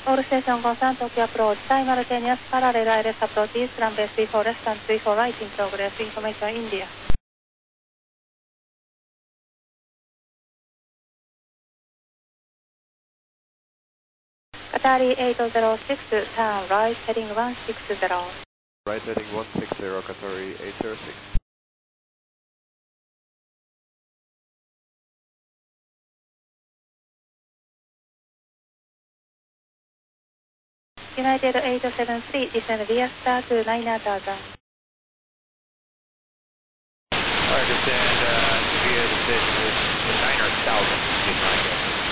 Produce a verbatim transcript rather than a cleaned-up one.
All station confirmed Tokyo approach. Simultaneous parallel I L S approach East runway three four left and three four right in progress. Information India. Qatari eight zero six, turn right heading one six zero. Right heading one six zero, Qatari eight zero six. United eight seven three, descend via star to niner thousand. Alright, descend uh, via the station is niner thousand.